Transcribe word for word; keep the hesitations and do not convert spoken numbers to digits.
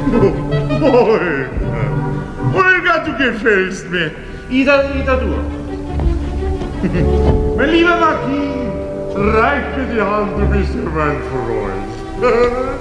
Olga, Olga, du gefällst mir. Ida, Ida, du. Mein lieber Marquis, reich mir die Hand, du bist ja mein Freund.